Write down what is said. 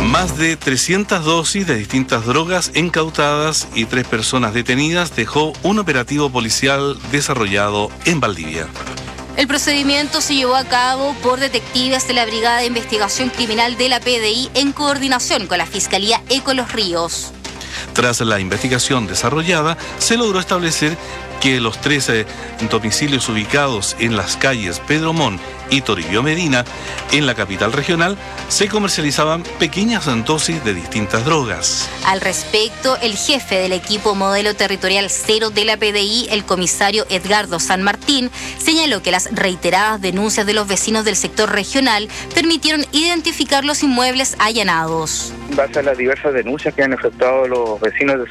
Más de 300 dosis de distintas drogas incautadas y 3 personas detenidas dejó un operativo policial desarrollado en Valdivia. El procedimiento se llevó a cabo por detectives de la Brigada de Investigación Criminal de la PDI en coordinación con la Fiscalía Eco Los Ríos. Tras la investigación desarrollada, se logró establecer que los 13 domicilios ubicados en las calles Pedro Montt y Toribio Medina, en la capital regional, se comercializaban pequeñas dosis de distintas drogas. Al respecto, el jefe del equipo Modelo Territorial Cero de la PDI, el comisario Edgardo San Martín, señaló que las reiteradas denuncias de los vecinos del sector regional permitieron identificar los inmuebles allanados. En base a las diversas denuncias que han efectuado los vecinos del